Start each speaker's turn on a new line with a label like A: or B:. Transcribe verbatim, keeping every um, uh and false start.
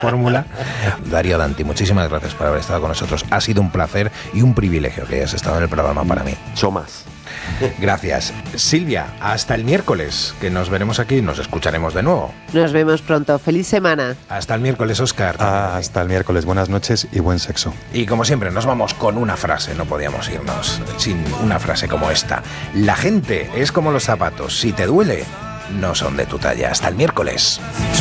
A: fórmula. Darío Danti, muchísimas gracias por haber estado con nosotros. Ha sido un placer y un privilegio que hayas estado en el programa para mí.
B: Yo más.
A: Gracias. Silvia, hasta el miércoles, que nos veremos aquí y nos escucharemos de nuevo.
C: Nos vemos pronto. Feliz semana.
A: Hasta el miércoles, Óscar.
D: Ah, hasta el miércoles. Buenas noches y buen sexo.
A: Y como siempre, nos vamos con una frase. No podíamos irnos sin una frase como esta. La gente es como los zapatos. Si te duele, no son de tu talla. Hasta el miércoles.